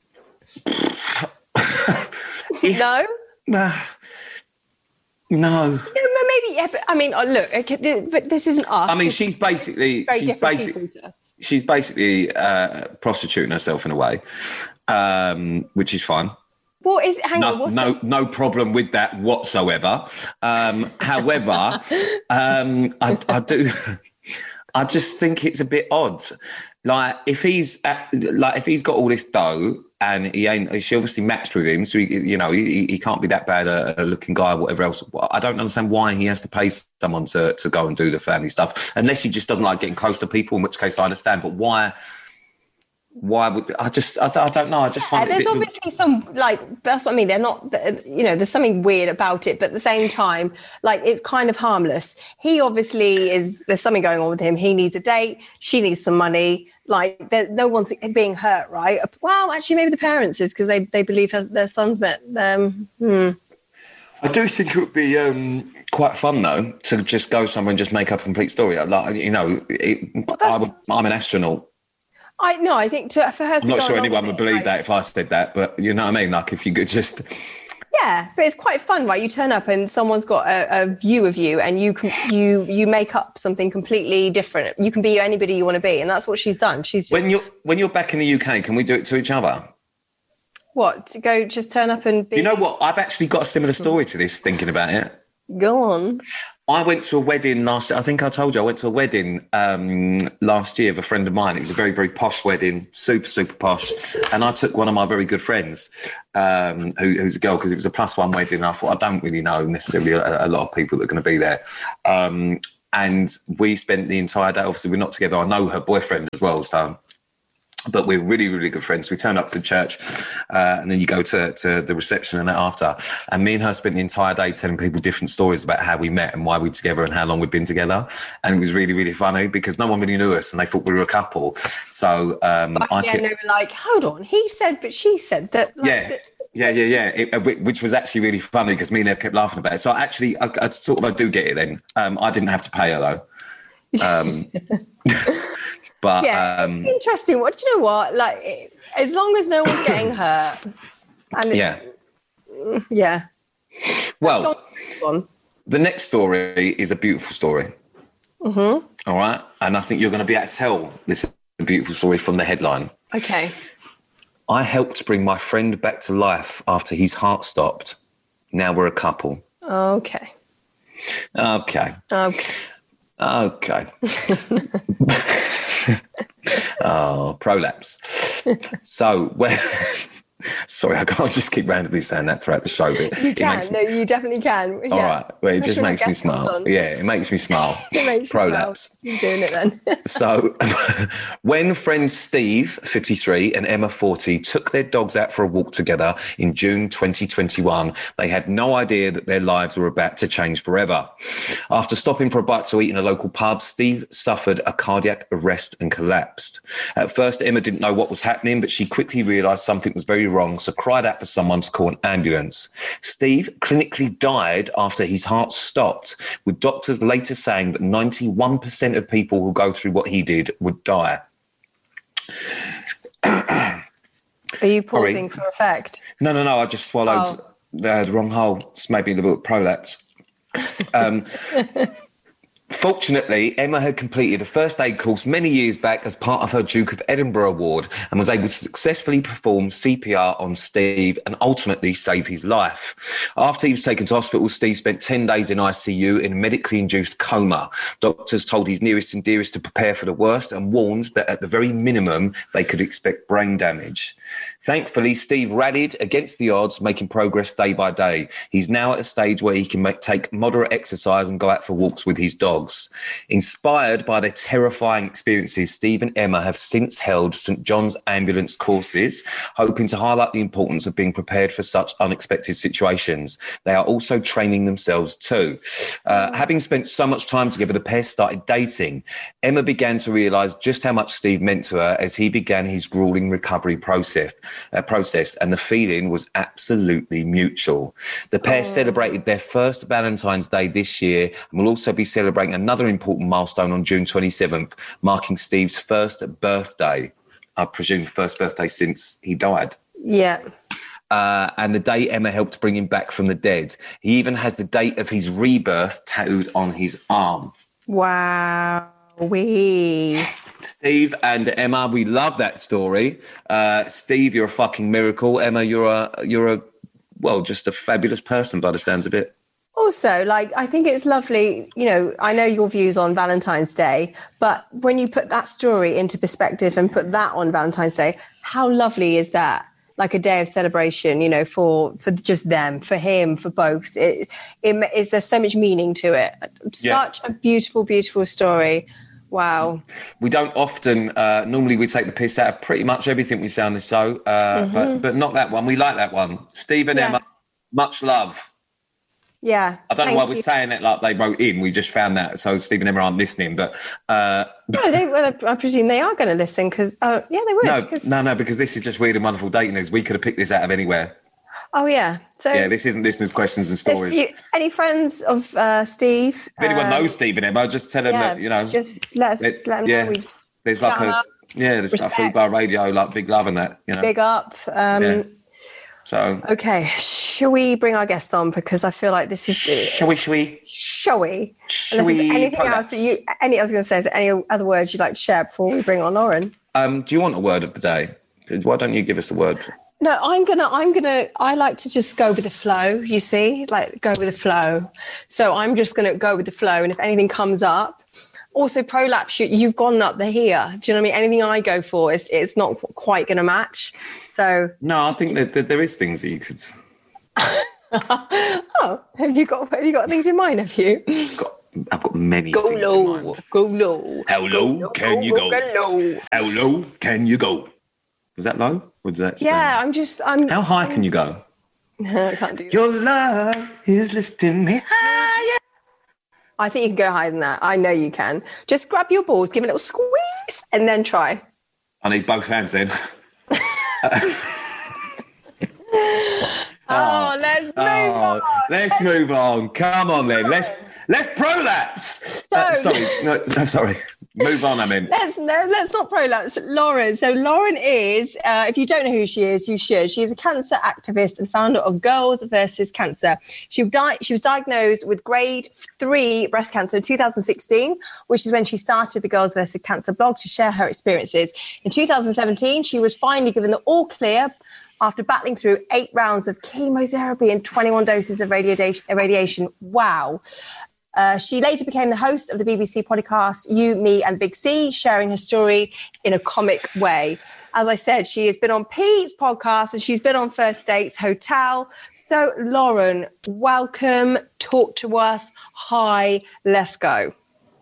No? Uh, no. No, maybe, yeah, but I mean, oh, look, okay, but this isn't us. I mean, she's basically... Very she's different basically. people to us. She's basically uh, prostituting herself in a way, um, which is fine. What is? Hang no, on. What's no, that? no problem with that whatsoever. Um, however, um, I, I do. I just think it's a bit odd. Like if he's at, like if he's got all this dough and he ain't, she obviously matched with him, so he, you know he, he can't be that bad a, a looking guy or whatever else. I don't understand why he has to pay someone to to go and do the family stuff, unless he just doesn't like getting close to people, in which case I understand. But why? Why would I just? I, I don't know. I just find yeah, it there's obviously some like that's what I mean. They're not, you know, there's something weird about it, but at the same time, like it's kind of harmless. He obviously is. There's something going on with him. He needs a date. She needs some money. Like there, no one's being hurt, right? Well, actually, maybe the parents is because they they believe her, their son's met them. Hmm. I do think it would be um, quite fun though to just go somewhere and just make up a complete story. Like you know, it, well, I would, I'm an astronaut. I no, I think to, for her. I'm to not go sure along anyone with would it, believe like, that if I said that, but you know what I mean. Like if you could just, Yeah, but it's quite fun, right? You turn up and someone's got a, a view of you, and you can you you make up something completely different. You can be anybody you want to be, and that's what she's done. She's just, when you're when you're back in the U K, can we do it to each other? What, to go just turn up and be... You know what? I've actually got a similar story to this, thinking about it. Go on. I went to a wedding last... I think I told you, I went to a wedding um, last year of a friend of mine. It was a very, very posh wedding, super, super posh. And I took one of my very good friends, um, who, who's a girl, because it was a plus one wedding. And I thought, I don't really know necessarily a, a lot of people that are going to be there. Um, and we spent the entire day... Obviously, we're not together. I know her boyfriend as well, so... But we're really, really good friends. We turned up to the church uh, and then you go to, to the reception and that after. And me and her spent the entire day telling people different stories about how we met and why we're together and how long we've been together. And it was really, really funny because no one really knew us and they thought we were a couple. So um, but I yeah, kept... they were like, hold on, he said, but she said that. Like, yeah. that- Yeah, yeah, yeah. It, which was actually really funny because me and her kept laughing about it. So actually, I, I sort of I do get it then. Um, I didn't have to pay her though. Um, But yeah, um, it's interesting. What do you know? What like, as long as no one's getting hurt, and yeah, it, yeah. Well, the next story is a beautiful story. Mm-hmm. All right, and I think you're going to be able to tell this is a beautiful story from the headline. Okay. I helped bring my friend back to life after his heart stopped. Now we're a couple. Okay. Okay. Okay. Okay. Oh, prolapse. So, when... Sorry, I can't just keep randomly saying that throughout the show. But you can. makes... No, you definitely can. Yeah. All right. Well, it just Especially makes me smile. Yeah, it makes me smile. It makes Prolapse. You smile. You're doing it then. So, when friends Steve, fifty-three, and Emma, forty, took their dogs out for a walk together in June twenty twenty-one, they had no idea that their lives were about to change forever. After stopping for a bite to eat in a local pub, Steve suffered a cardiac arrest and collapsed. At first, Emma didn't know what was happening, but she quickly realised something was very wrong, so cried out for someone to call an ambulance. Steve clinically died after his heart stopped, with doctors later saying that ninety-one percent of people who go through what he did would die. Are you pausing Sorry. for effect? No, no, no, I just swallowed Oh. the, the wrong hole. It's maybe a little bit prolapse. Um, Fortunately, Emma had completed a first aid course many years back as part of her Duke of Edinburgh award and was able to successfully perform C P R on Steve and ultimately save his life. After he was taken to hospital, Steve spent ten days in I C U in a medically induced coma. Doctors told his nearest and dearest to prepare for the worst and warned that at the very minimum, they could expect brain damage. Thankfully, Steve rallied against the odds, making progress day by day. He's now at a stage where he can make, take moderate exercise and go out for walks with his dogs. Inspired by their terrifying experiences, Steve and Emma have since held St John's ambulance courses, hoping to highlight the importance of being prepared for such unexpected situations. They are also training themselves too. Uh, having spent so much time together, the pair started dating. Emma began to realise just how much Steve meant to her as he began his gruelling recovery process, uh, process, and the feeling was absolutely mutual. The pair celebrated their first Valentine's Day this year and will also be celebrating another important milestone on June twenty-seventh, marking Steve's first birthday. I presume first birthday since he died. Yeah. Uh, and the day Emma helped bring him back from the dead. He even has the date of his rebirth tattooed on his arm. Wow. We. Steve and Emma, we love that story. Uh, Steve, you're a fucking miracle. Emma, you're a you're a well, just a fabulous person by the sounds of it. Also, like, I think it's lovely, you know, I know your views on Valentine's Day, but when you put that story into perspective and put that on Valentine's Day, how lovely is that? Like a day of celebration, you know, for for just them, for him, for both. It, it is there's so much meaning to it. Such Yeah. a beautiful, beautiful story. Wow. We don't often, uh, normally we take the piss out of pretty much everything we say on the show, uh, Mhm. but, but not that one. We like that one. Steve and Yeah. Emma, much love. Yeah. I don't know thank why we're you. saying it like they wrote in. We just found that. So Steve and Emma aren't listening, but... Uh, No, they, well, I presume they are going to listen because, uh, yeah, they would. no, 'cause- no, no, because this is just weird and wonderful dating news. We could have picked this out of anywhere. Oh, yeah. So, Yeah, this isn't listeners' questions and stories. if you, any friends of uh, Steve? If anyone um, knows Steve and Emma, just tell them yeah, that, you know... just let us it- let them yeah, know. We there's like shout a... out, Yeah, there's like respect. Food Bar Radio, like big love and that, you know. big up. Um, Yeah. So... Okay. Shh. shall we bring our guest on? Because I feel like this is... Shall we, shall we? Shall we? Shall Unless there's we anything prolapse? else that you... Any, I was going to say, is there any other words you'd like to share before we bring on Lauren? Um, do you want a word of the day? Why don't you give us a word? No, I'm gonna. I'm gonna. I like to just go with the flow. You see, like go with the flow. So I'm just gonna go with the flow. And if anything comes up, also prolapse, you, you've gone up the here. Do you know what I mean? Anything I go for is it's not quite gonna match. So no, I think that, that there is things that you could. Oh, have you got? Have you got things in mind? Have you? Got, I've got many. Go things low. in mind. Go low. How low go can low, you go? go low. How low can you go? Was that low? Or did that Yeah, sound- I'm just. I'm. How high can you go? I can't do that. Your love is lifting me higher. I think you can go higher than that. I know you can. Just grab your balls, give it a little squeeze, and then try. I need both hands then. Oh, let's move Oh, on. let's move on. Come on then. Let's let's prolapse. Uh, Don't. sorry, no, sorry. Move on. I mean, Let's no, let's not prolapse. Lauren. So Lauren is, uh, if you don't know who she is, you should. She's a cancer activist and founder of Girls versus Cancer. She died. She was diagnosed with grade three breast cancer in two thousand sixteen, which is when she started the Girls versus Cancer blog to share her experiences. In two thousand seventeen, she was finally given the all clear after battling through eight rounds of chemotherapy and twenty-one doses of radiation. radiation. Wow. Uh, she later became the host of the B B C podcast You, Me and Big C, sharing her story in a comic way. As I said, she has been on Pete's podcast and she's been on First Dates Hotel. So, Lauren, welcome. Talk to us. Hi, let's go.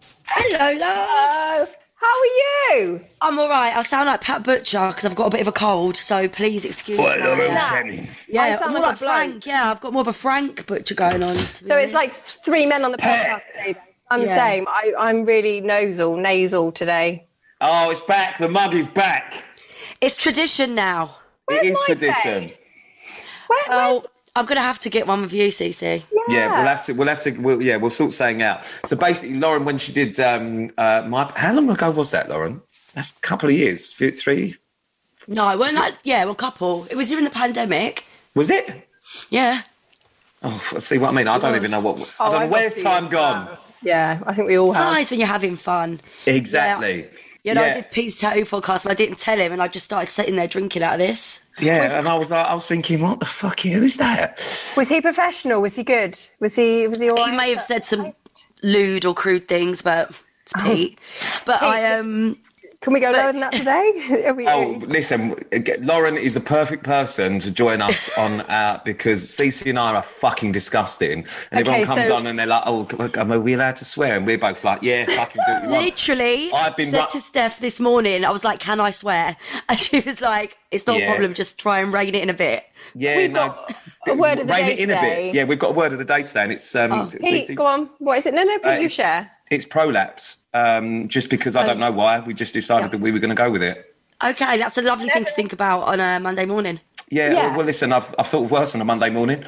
Hello, love. How are you? I'm all right. I sound like Pat Butcher because I've got a bit of a cold, so please excuse me. What, Lauren Yeah, Kenny? yeah I sound I'm more like like a bloke. Frank. Yeah, I've got more of a Frank Butcher going on. to be So it's honest. like three men on the podcast today. then. I'm the Yeah. same. I, I'm really nasal, nasal today. Oh, it's back. The mug is back. It's tradition now. It is tradition. Where, well, I'm going to have to get one with you, Cece. Yeah, we'll have to. We'll have to. We'll, yeah, we'll sort something out. So basically, Lauren, when she did um, uh, my, how long ago was that, Lauren? That's a couple of years. Three. No, it wasn't that. Yeah, well, a couple. It was during the pandemic. Was it? Yeah. Oh, see what I mean? I don't even know what. I Oh, don't know. I've Where's lost time you. gone? Yeah, I think we all have. Nice when you're having fun. Exactly. You know, Yeah. I did Pete's Tattoo podcast and I didn't tell him and I just started sitting there drinking out of this. Yeah, and I was like, I was thinking, what the fuck? Who is that? Was he professional? Was he good? Was he? Was he all right? He may have said some lewd or crude things, but it's Pete. But I um. Can we go lower than that today? Are we- Oh, listen, Lauren is the perfect person to join us on our, because Cece and I are fucking disgusting. And Okay, everyone comes so- on and they're like, oh, are we allowed to swear? And we're both like, yeah, fucking do what you want. Literally, I've been said ru- to Steph this morning, I was like, can I swear? And she was like, it's not Yeah. a problem, just try and rein it in a bit. Yeah, We've no. got a word of the rein day it in a today. bit. Yeah, we've got a word of the day today, and it's um, Oh. Pete, Cece, go on. What is it? No, no, Pete, Uh, you it's- share. it's prolapse. Um, just because I don't know why, we just decided that we were going to go with it. Okay, that's a lovely thing to think about on a Monday morning. Yeah. Yeah. Well, well, listen, I've I've thought of worse on a Monday morning.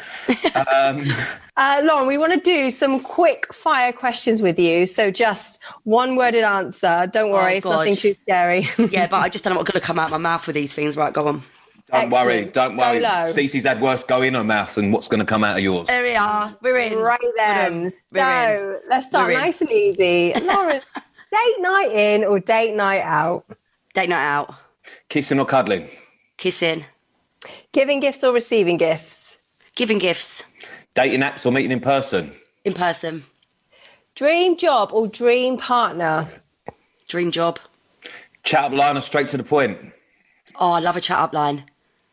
um, Uh, Lauren, we want to do some quick fire questions with you. So just one worded answer. Don't worry, Oh, it's God. nothing too scary. Yeah, but I just don't know what's going to come out of my mouth with these things. Right, go on. don't worry, Excellent. don't Go worry. low. Cece's had worse go in her mouth than what's going to come out of yours. There we are. We're in. Right then. We're So let's start We're in. nice and easy. Lauren, date night in or date night out? Date night out. Kissing or cuddling? Kissing. Giving gifts or receiving gifts? Giving gifts. Dating apps or meeting in person? In person. Dream job or dream partner? Dream job. Chat up line or straight to the point? Oh, I love a chat up line.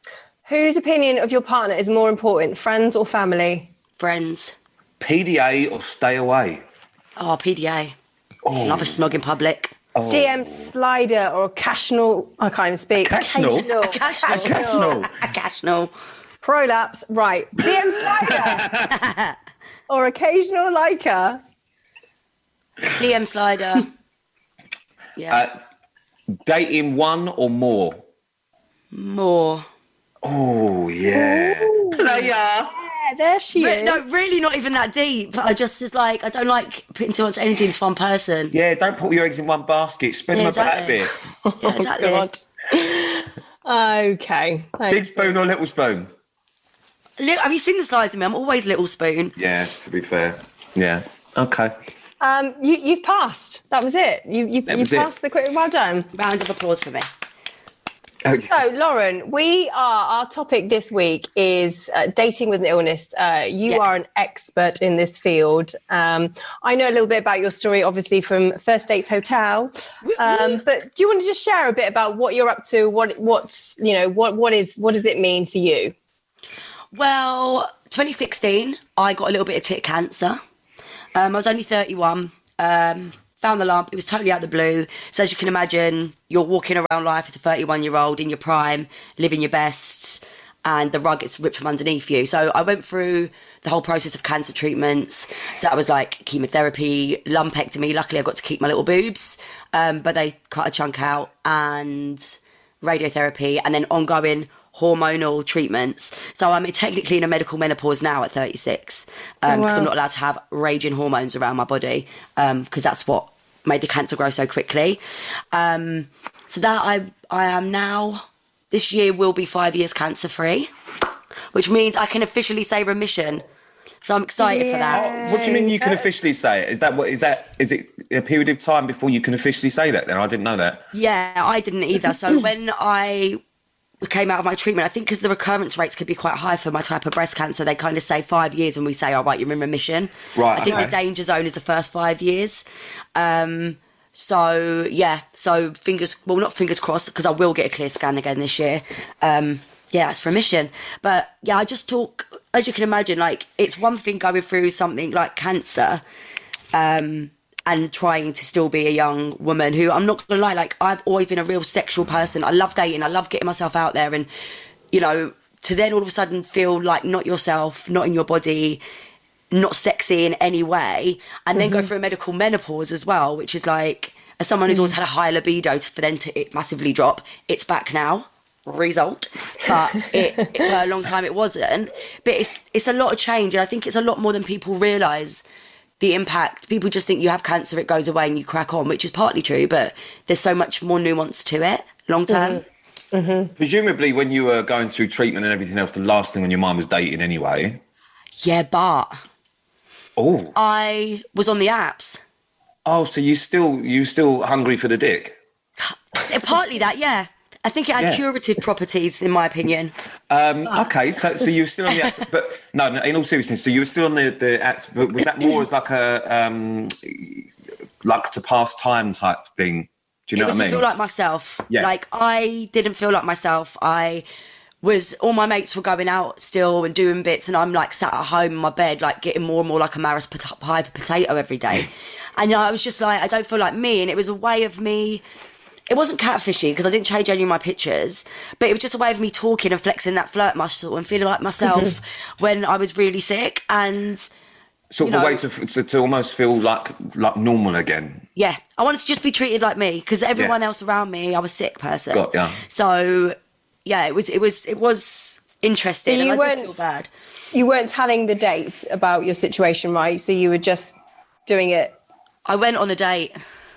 Whose opinion of your partner is more important, friends or family? Friends. P D A or stay away? Oh, P D A. Oh. Love a snog in public. Oh. D M slider or occasional? I can't even speak. Occasional? Occasional. Occasional. Occasional. Prolapse. Right. D M slider or occasional liker? D M slider. Yeah. Uh, dating one or more? More. Oh, yeah. Player. Yeah, there she Re- is. no, really not even that deep. I just is like, I don't like putting too much energy into one person. Yeah, don't put all your eggs in one basket. Spread Yeah, them about a exactly. bit. Yeah, exactly. God. Okay. Big spoon or little spoon? Have you seen the size of me? I'm always little spoon. Yeah, to be fair. Yeah. Okay. Um, you, you've passed. That was it. You, you, you passed it. the quiz. Well done. Round of applause for me. Okay. So, Lauren, we are, our topic this week is uh, dating with an illness. Uh, you yeah. are an expert in this field. Um, I know a little bit about your story, obviously, from First Dates Hotel. Um, but do you want to just share a bit about what you're up to? What, what's, you know, what, what is, what does it mean for you? Well, twenty sixteen, I got a little bit of tit cancer. Um, I was only thirty-one. Um, found the lump. It was totally out of the blue. So as you can imagine, you're walking around life as a thirty-one-year-old in your prime, living your best, and the rug gets ripped from underneath you. So I went through the whole process of cancer treatments. So that was like chemotherapy, lumpectomy. Luckily, I got to keep my little boobs, um, but they cut a chunk out, and radiotherapy, and then ongoing hormonal treatments. So I'm technically in a medical menopause now at thirty-six, because um, oh, wow. I'm not allowed to have raging hormones around my body, because um, that's what made the cancer grow so quickly. Um, so that I I am now, this year will be five years cancer free, which means I can officially say remission. So I'm excited yeah. for that. What do you mean you can officially say it? Is that what is that? Is it a period of time before you can officially say that? Then I didn't know that. Yeah, I didn't either. So when I came out of my treatment, I think because the recurrence rates could be quite high for my type of breast cancer, they kind of say five years and we say, all right, you're in remission. Right. I think okay. the danger zone is the first five years. Um, so, yeah, so fingers, well, not fingers crossed, because I will get a clear scan again this year. Um, yeah, it's remission. But, yeah, I just talk, as you can imagine, like, it's one thing going through something like cancer, um, and trying to still be a young woman who, I'm not going to lie, like, I've always been a real sexual person. I love dating. I love getting myself out there. And, you know, to then all of a sudden feel like not yourself, not in your body, not sexy in any way, and then mm-hmm. go through a medical menopause as well, which is like, as someone who's mm-hmm. always had a high libido, for then to it massively drop, it's back now. Result. But it, it, for a long time it wasn't. But it's, it's a lot of change. And I think it's a lot more than people realise. The impact, people just think you have cancer, it goes away and you crack on, which is partly true, but there's so much more nuance to it long term. Mm-hmm. Mm-hmm. Presumably when you were going through treatment and everything else, the last thing on your mind was dating anyway. Yeah, but oh, I was on the apps. Oh, so you still you still hungry for the dick? Partly that, yeah. I think it had yeah. curative properties, in my opinion. Um, okay, so so you were still on the act, but no, no, in all seriousness, so you were still on the the act, but was that more as like a um, like to pass time type thing? Do you know it was what I mean? To feel like myself. Yeah. Like I didn't feel like myself. I was all my mates were going out still and doing bits, and I'm like sat at home in my bed, like getting more and more like a Maris pie potato every day. And you know, I was just like, I don't feel like me, and it was a way of me. It wasn't catfishy because I didn't change any of my pictures, but it was just a way of me talking and flexing that flirt muscle and feeling like myself when I was really sick. And sort of know, a way to, to to almost feel like like normal again. Yeah, I wanted to just be treated like me because everyone yeah. else around me, I was a sick person. Got ya. So yeah, it was it was it was interesting. So you and I weren't did feel bad. You weren't telling the dates about your situation, right? So you were just doing it. I went on a date.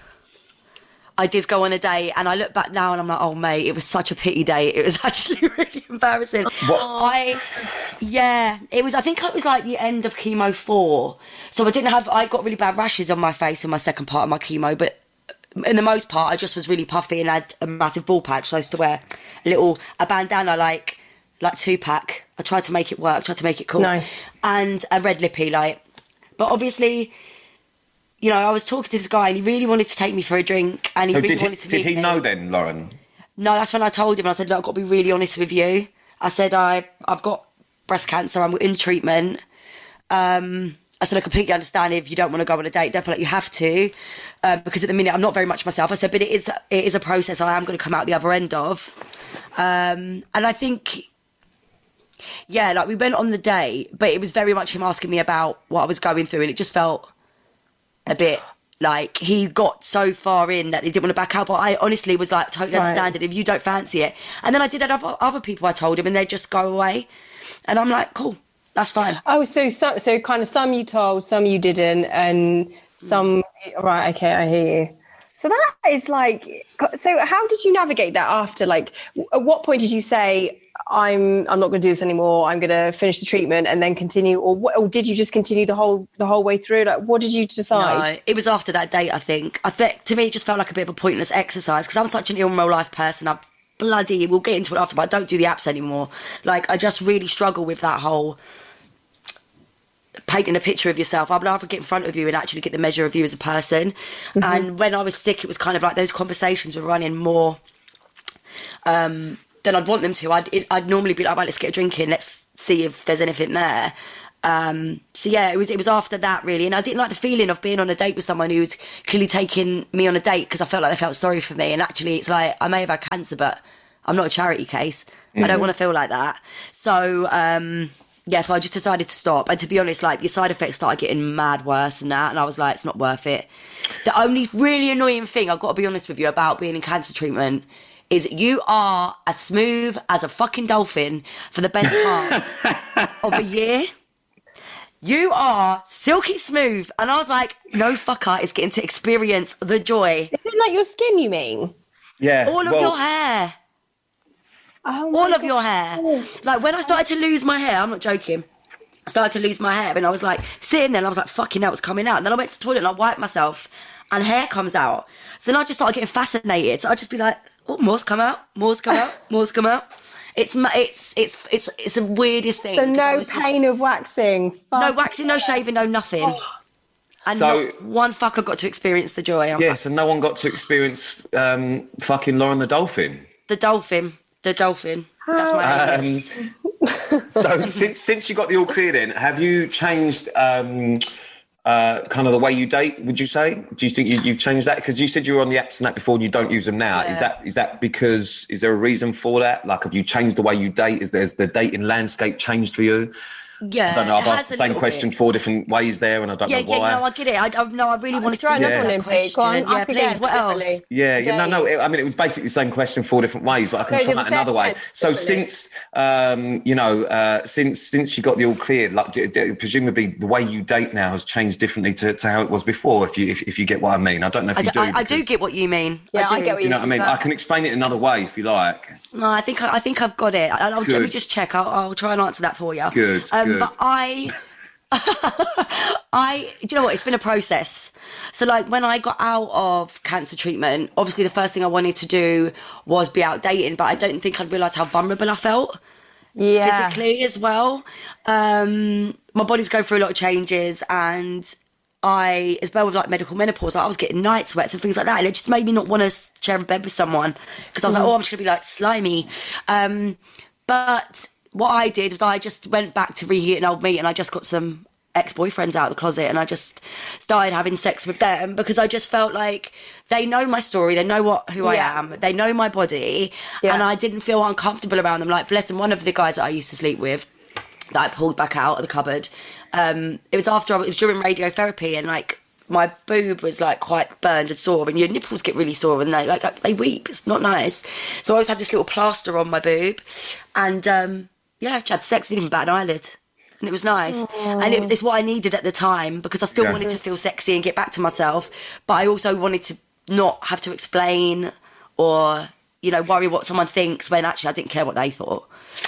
I did go on a date, and I look back now and I'm like, oh mate, it was such a pity date. It was actually really embarrassing. What? I, yeah, it was, I think it was like the end of chemo four. So I didn't have, I got really bad rashes on my face in my second part of my chemo, but in the most part, I just was really puffy and had a massive ball patch. So I used to wear a little, a bandana like, like Tupac. I tried to make it work, tried to make it cool. Nice. And a red lippy, like, but obviously, you know, I was talking to this guy and he really wanted to take me for a drink, and he so really did wanted he, to meet Did he me. know then, Lauren? No, that's when I told him. I said, look, I've got to be really honest with you. I said, I, I've got breast cancer. I'm in treatment. Um, I said, I completely understand if you don't want to go on a date. Don't feel like you have to. Um, because at the minute, I'm not very much myself. I said, but it is, it is a process I am going to come out the other end of. Um, and I think, yeah, like we went on the date, but it was very much him asking me about what I was going through. And it just felt a bit... like, he got so far in that he didn't want to back out, but I honestly was like, totally right. understand it if you don't fancy it. And then I did have other, other people I told him, and they'd just go away. And I'm like, cool, that's fine. Oh, so so, so kind of some you told, some you didn't, and some... Mm. Right, okay, I hear you. So that is like... So how did you navigate that after? Like, at what point did you say, I'm I'm not going to do this anymore. I'm going to finish the treatment and then continue, or what, or did you just continue the whole the whole way through? Like, what did you decide? No, it was after that date. I think. I think to me, it just felt like a bit of a pointless exercise because I'm such an in real life person. I bloody we'll get into it after, but I don't do the apps anymore. Like, I just really struggle with that whole painting a picture of yourself. I'd rather get in front of you and actually get the measure of you as a person. Mm-hmm. And when I was sick, it was kind of like those conversations were running more um, than I'd want them to. I'd, it, I'd normally be like, right, let's get a drink in, let's see if there's anything there. Um, so yeah, it was it was after that really, and I didn't like the feeling of being on a date with someone who was clearly taking me on a date because I felt like they felt sorry for me, and actually it's like I may have had cancer, but I'm not a charity case. Mm-hmm. I don't want to feel like that. So um, yeah, so I just decided to stop. And to be honest, like, the side effects started getting mad worse than that, and I was like, it's not worth it. The only really annoying thing, I've got to be honest with you, about being in cancer treatment is you are as smooth as a fucking dolphin for the best part of a year. You are silky smooth. And I was like, no fucker is getting to experience the joy. Is it like your skin, you mean? Yeah. All of well, your hair. Oh All my of your hair. Like, when I started to lose my hair, I'm not joking, I started to lose my hair and I was like sitting there and I was like, fucking hell, it's coming out. And then I went to the toilet and I wiped myself and hair comes out. So then I just started getting fascinated. So I'd just be like, oh, more's come out, more's come out, more's come out. It's it's it's it's it's the weirdest thing. So no pain just, of waxing. Fuck. No waxing, no shaving, no nothing. Oh. And so, not one fucker got to experience the joy. I'm yes, like, and no one got to experience um, fucking Lauren the dolphin. The dolphin. The dolphin. That's my um, So since since you got the all clear then, have you changed um, uh, kind of the way you date, would you say? Do you think you, you've changed that? Because you said you were on the apps and that before and you don't use them now. Yeah. Is that is that because, is there a reason for that? Like, have you changed the way you date? Is there's the dating landscape changed for you? Yeah, I don't know. I've asked the same question bit. four different ways there, and I don't yeah, know why. Yeah, no, I get it. I, I no, I really I wanted to try throw another another one in, Go on, yeah, ask please. again, What else? Yeah, yeah, no, no. It, I mean, it was basically the same question four different ways, but I can No, try that another way. So since, um, you know, uh, since since you got the all cleared, like, d- d- presumably the way you date now has changed differently to, to how it was before. If you if, if you get what I mean, I don't know if I you do. do. I, I do get what you mean. Yeah, I, I do. get what you, You know what I mean? I can explain it another way if you like. No, I think I, I think I've got it. I, I'll, let me just check. I'll, I'll try and answer that for you. Good, um, good. But I. I, do you know what? It's been a process. So, like, when I got out of cancer treatment, obviously the first thing I wanted to do was be out dating, but I don't think I'd realised how vulnerable I felt. Yeah. Physically as well. Um, my body's going through a lot of changes, and I, as well with like medical menopause, like, I was getting night sweats and things like that, and it just made me not want to share a bed with someone because I was mm. like, oh, I'm just going to be like slimy. Um, but what I did was I just went back to reheating old meat and I just got some ex-boyfriends out of the closet and I just started having sex with them because I just felt like they know my story, they know what who yeah. I am, they know my body, yeah. and I didn't feel uncomfortable around them. Like, bless them, one of the guys that I used to sleep with that I pulled back out of the cupboard, um, it was after, it was during radiotherapy, and like my boob was like quite burned and sore, and your nipples get really sore and they like they weep, it's not nice. So I always had this little plaster on my boob, and um yeah, I had sex, didn't even bat an eyelid. And it was nice. Aww. And it, it's what I needed at the time because I still yeah. wanted to feel sexy and get back to myself. But I also wanted to not have to explain or, you know, worry what someone thinks when actually I didn't care what they thought.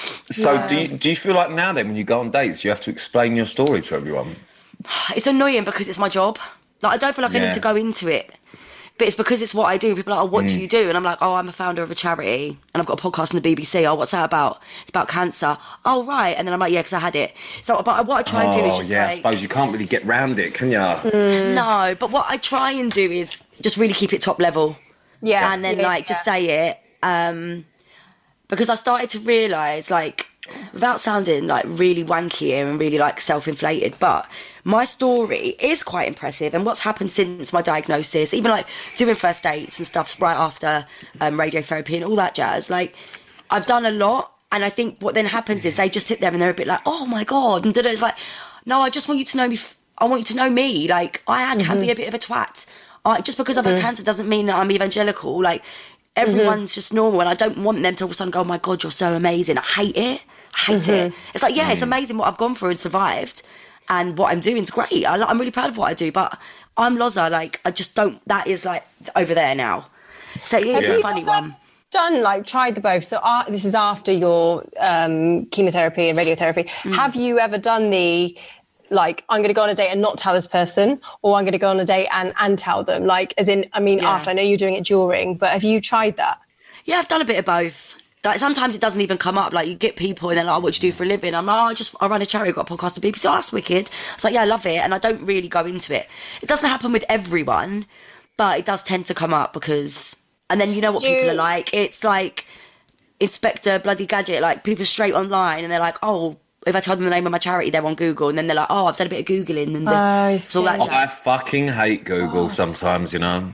So yeah. do you, do you feel like now then when you go on dates, you have to explain your story to everyone? It's annoying because it's my job. Like, I don't feel like yeah. I need to go into it. But it's because it's what I do. People are like, oh, what mm. do you do? And I'm like, oh, I'm a founder of a charity and I've got a podcast on the B B C. Oh, what's that about? It's about cancer. Oh, right. And then I'm like, yeah, because I had it. So but what I try and do is just yeah, like... I suppose you can't really get round it, can you? Mm. No, but what I try and do is just really keep it top level. Yeah. And then, yeah, like, yeah. just say it. Um, because I started to realise, like, without sounding, like, really wanky here and really, like, self-inflated, but... my story is quite impressive, and what's happened since my diagnosis, even like doing first dates and stuff right after um, radiotherapy and all that jazz, like I've done a lot, and I think what then happens is they just sit there and they're a bit like, oh my God, and it's like, no, I just want you to know me, f- I want you to know me, like I can mm-hmm. be a bit of a twat. I, just because I've had mm-hmm. cancer doesn't mean that I'm evangelical, like everyone's mm-hmm. just normal, and I don't want them to all of a sudden go, oh my God, you're so amazing. I hate it, I hate mm-hmm. it. It's like, yeah, mm-hmm. it's amazing what I've gone through and survived. And what I'm doing is great. I, I'm really proud of what I do, but I'm Loza. Like, I just don't. That is like over there now. So it's yeah. a funny one. done, like, tried the both? So uh, this is after your um, chemotherapy and radiotherapy. Mm. Have you ever done the, like, I'm going to go on a date and not tell this person, or I'm going to go on a date and, and tell them? Like, as in, I mean, yeah. after, I know you're doing it during, but have you tried that? Yeah, I've done a bit of both. Like, sometimes it doesn't even come up. Like, you get people and they're like, oh, what do you do for a living? I'm like, oh, I just, I run a charity, got a podcast on B B C. Oh, that's wicked. It's like, yeah, I love it. And I don't really go into it. It doesn't happen with everyone, but it does tend to come up because, and then you know what you... people are like. It's like Inspector Bloody Gadget. Like, people are straight online and they're like, oh, if I tell them the name of my charity, they're on Google. And then they're like, oh, I've done a bit of Googling. And oh, it's all that oh, I fucking hate Google God. sometimes, you know.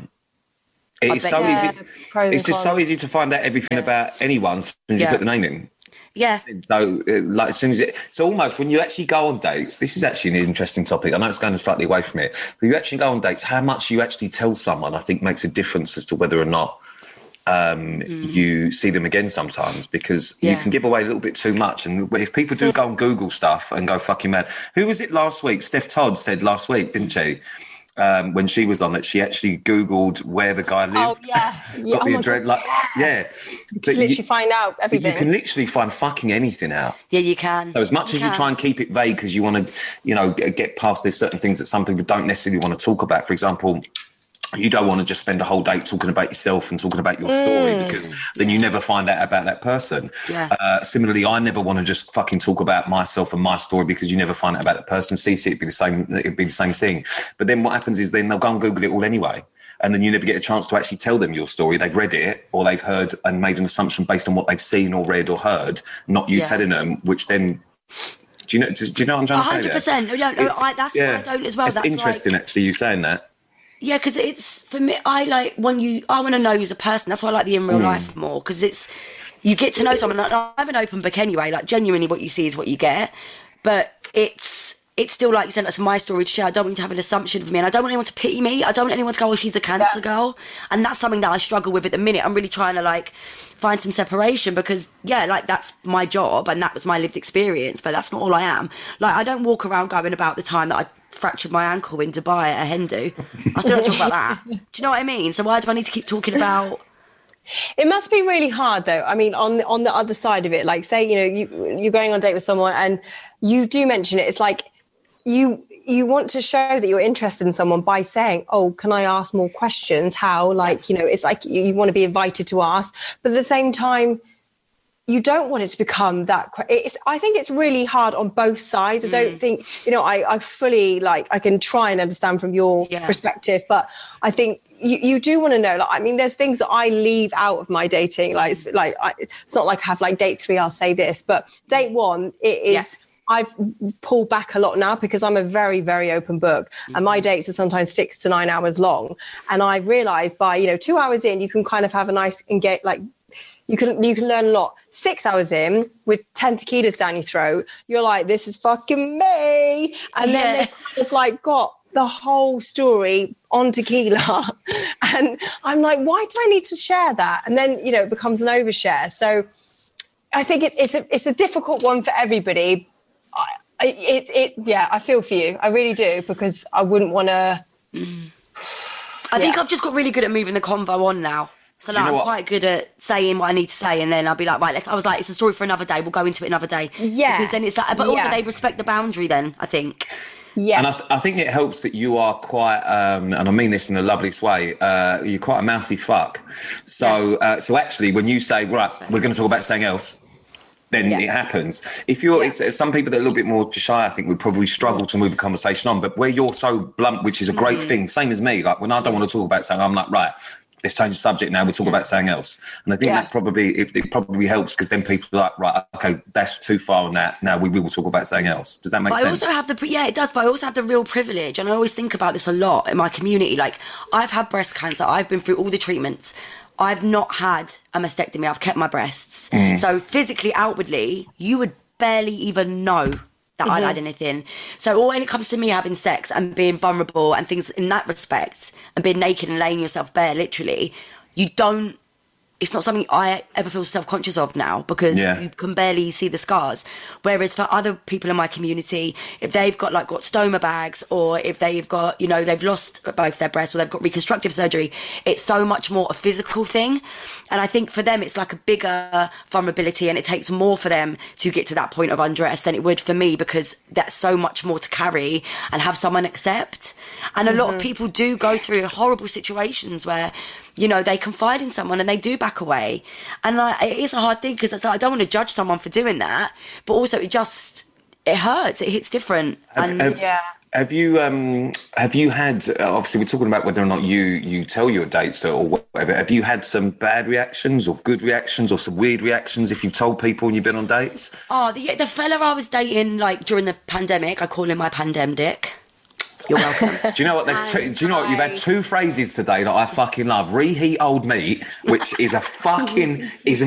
It's so yeah, easy. It's just so easy to find out everything yeah. about anyone as soon as yeah. you put the name in. Yeah. So, like, as soon as it, it's almost when you actually go on dates. This is actually an interesting topic. I know it's going slightly away from it, but you actually go on dates. How much you actually tell someone, I think, makes a difference as to whether or not um, mm. you see them again sometimes, because yeah. you can give away a little bit too much. And if people do go and Google stuff and go fucking mad, who was it last week? Steph Todd said last week, didn't she? Um, when she was on that, she actually Googled where the guy lived. Oh, yeah. yeah. Got oh the address. Like, yeah. yeah. You can literally you, find out everything. You can literally find fucking anything out. Yeah, you can. So as much you as can. you try and keep it vague because you want to, you know, get past there's certain things that some people don't necessarily want to talk about. For example, you don't want to just spend a whole day talking about yourself and talking about your story mm. because then yeah. you never find out about that person. Yeah. Uh, similarly, I never want to just fucking talk about myself and my story because you never find out about that person. C C, it'd be the same. It'd be the same thing. But then what happens is then they'll go and Google it all anyway, and then you never get a chance to actually tell them your story. They've read it or they've heard and made an assumption based on what they've seen or read or heard, not you yeah. telling them, which then. Do you know? Do, do you know what I'm trying to say? one hundred percent. Yeah, no, I, that's yeah, what I don't as well. It's that's interesting, like, actually, you saying that. Yeah, because it's, for me, I like when you, I want to know you as a person. That's why I like the in real mm. life more, because it's, you get to know someone. Like, I'm an open book anyway, like genuinely what you see is what you get. But it's, it's still like you said, that's my story to share. I don't want you to have an assumption of me, and I don't want anyone to pity me. I don't want anyone to go, oh, she's the cancer yeah. girl. And that's something that I struggle with at the minute. I'm really trying to like find some separation because, yeah, like that's my job and that was my lived experience, but that's not all I am. Like, I don't walk around going about the time that I fractured my ankle in Dubai at a Hindu. I still don't talk about that. Do you know what I mean? So why do I need to keep talking about... It must be really hard, though. I mean, on the, on the other side of it, like, say, you know, you, you're going on a date with someone and you do mention it. It's like you you want to show that you're interested in someone by saying, oh, can I ask more questions? How? Like, you know, it's like you, you want to be invited to ask. But at the same time, you don't want it to become that. It's, I think it's really hard on both sides. I don't mm. think, you know, I, I fully, like, I can try and understand from your yeah. perspective, but I think you, you do want to know, like, I mean, there's things that I leave out of my dating. Like, it's, like I, it's not like I have like date three, I'll say this, but date one, it is, yeah. I've pulled back a lot now because I'm a very, very open book mm-hmm. and my dates are sometimes six to nine hours long. And I've realized by, you know, two hours in, you can kind of have a nice engage, like, You can you can learn a lot. Six hours in, with ten tequilas down your throat, you're like, this is fucking me. And then yeah. they've kind of like got the whole story on tequila. And I'm like, why do I need to share that? And then, you know, it becomes an overshare. So I think it's it's a it's a difficult one for everybody. I, it it yeah, I feel for you. I really do, because I wouldn't want to. Mm. I yeah. think I've just got really good at moving the convo on now. So like, I'm what? quite good at saying what I need to say, and then I'll be like, right, let's, I was like, it's a story for another day. We'll go into it another day. Yeah. Because then it's like, but also yeah. they respect the boundary then, I think. Yeah. And I, th- I think it helps that you are quite, um, and I mean this in the loveliest way, uh, you're quite a mouthy fuck. So, yeah. uh, so actually, when you say, right, we're going to talk about something else, then yeah. it happens. If you're, yeah. it's, some people that are a little bit more shy, I think, would probably struggle to move the conversation on. But where you're so blunt, which is a great mm. thing, same as me, like when I don't want to talk about something, I'm like, right, let's change the subject now, we'll talk yeah. about something else. And I think yeah. that probably it, it probably helps, because then people are like, right, okay, that's too far on that. Now we will talk about something else. Does that make but sense? I also have the, yeah, it does, but I also have the real privilege, and I always think about this a lot in my community. Like, I've had breast cancer, I've been through all the treatments. I've not had a mastectomy, I've kept my breasts. Mm. So physically, outwardly, you would barely even know that mm-hmm. I'd had anything. So when it comes to me having sex and being vulnerable and things in that respect, and being naked and laying yourself bare, literally, you don't it's not something I ever feel self-conscious of now, because Yeah. you can barely see the scars. Whereas for other people in my community, if they've got like got stoma bags, or if they've got, you know, they've lost both their breasts, or they've got reconstructive surgery, it's so much more a physical thing. And I think for them, it's like a bigger vulnerability, and it takes more for them to get to that point of undress than it would for me, because that's so much more to carry and have someone accept. And a lot of Mhm. people do go through horrible situations where, you know, they confide in someone and they do back away. And I, it is a hard thing, because I don't want to judge someone for doing that, but also it just, it hurts, it hits different. Have, And have, have you um, have you had? Uh, obviously, we're talking about whether or not you you tell your dates or whatever. Have you had some bad reactions or good reactions or some weird reactions if you've told people when you've been on dates? Oh, the, the fella I was dating, like, during the pandemic, I call him my pandemic. You're welcome. Do you know what? There's two, do you know what? You've had two phrases today that I fucking love. Reheat old meat, which is a fucking is an